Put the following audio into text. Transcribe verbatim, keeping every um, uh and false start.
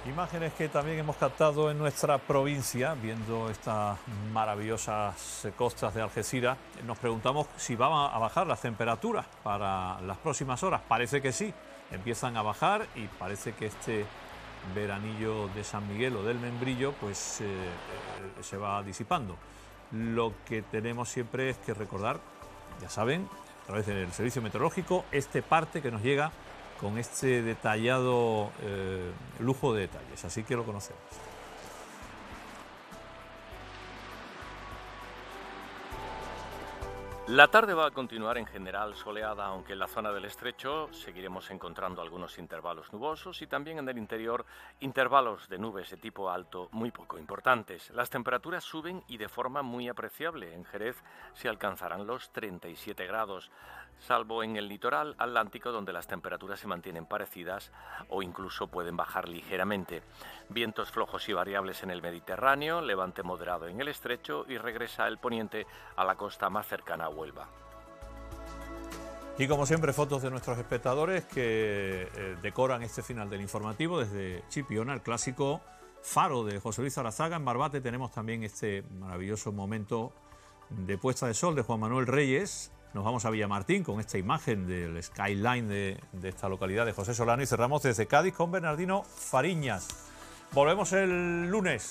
Imágenes que también hemos captado en nuestra provincia, viendo estas maravillosas costas de Algeciras. Nos preguntamos si van a bajar las temperaturas para las próximas horas. Parece que sí, empiezan a bajar y parece que este veranillo de San Miguel o del Membrillo pues eh, eh, se va disipando. Lo que tenemos siempre es que recordar, ya saben, a través del servicio meteorológico, este parte que nos llega con este detallado eh, lujo de detalles, así que lo conocemos. La tarde va a continuar en general soleada, aunque en la zona del estrecho seguiremos encontrando algunos intervalos nubosos y también en el interior intervalos de nubes de tipo alto muy poco importantes. Las temperaturas suben y de forma muy apreciable. En Jerez se alcanzarán los treinta y siete grados, salvo en el litoral atlántico, donde las temperaturas se mantienen parecidas o incluso pueden bajar ligeramente. Vientos flojos y variables en el Mediterráneo, levante moderado en el estrecho y regresa el poniente a la costa más cercana a Huelva. Y como siempre, fotos de nuestros espectadores que eh, decoran este final del informativo desde Chipiona, el clásico faro de José Luis Zarazaga. En Barbate tenemos también este maravilloso momento de puesta de sol de Juan Manuel Reyes. Nos vamos a Villamartín con esta imagen del skyline de, de esta localidad de José Solano y cerramos desde Cádiz con Bernardino Fariñas. Volvemos el lunes.